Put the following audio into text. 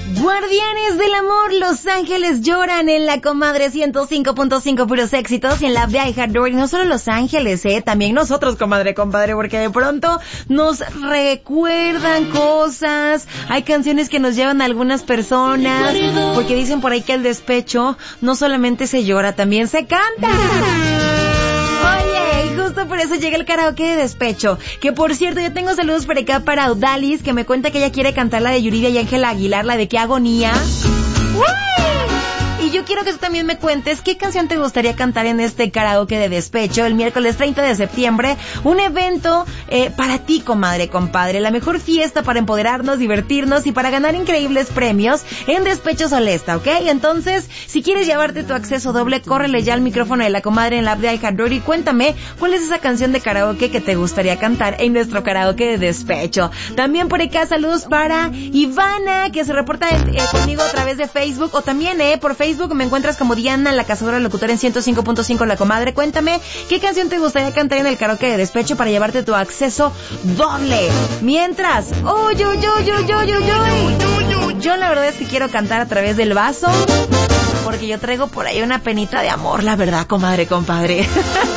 Guardianes del amor, Los Ángeles lloran en la comadre 105.5 puros éxitos y en la app de iHeartRadio. No solo Los Ángeles, también nosotros, compadre, porque de pronto nos recuerdan cosas. Hay canciones que nos llevan a algunas personas, porque dicen por ahí que el despecho no solamente se llora, también se canta. Oye, y justo por eso llega el karaoke de despecho. Que por cierto, yo tengo saludos por acá para Audalis, que me cuenta que ella quiere cantar la de Yuridia y Ángela Aguilar, la de Qué agonía. ¡Uy! Y yo quiero que tú también me cuentes qué canción te gustaría cantar en este karaoke de despecho el miércoles 30 de septiembre. Un evento para ti, comadre, compadre. La mejor fiesta para empoderarnos, divertirnos y para ganar increíbles premios en Despecho Solesta, ¿ok? Entonces, si quieres llevarte tu acceso doble, córrele ya al micrófono de la comadre en la app de iHeartRadio y cuéntame cuál es esa canción de karaoke que te gustaría cantar en nuestro karaoke de despecho. También por acá saludos para Ivana, que se reporta conmigo a través de Facebook, o también por Facebook me encuentras como Diana, la cazadora locutora en 105.5 La Comadre. Cuéntame qué canción te gustaría cantar en el karaoke de despecho para llevarte tu acceso doble. Mientras, yo la verdad es que quiero cantar a través del vaso, porque yo traigo por ahí una penita de amor, la verdad, comadre, compadre.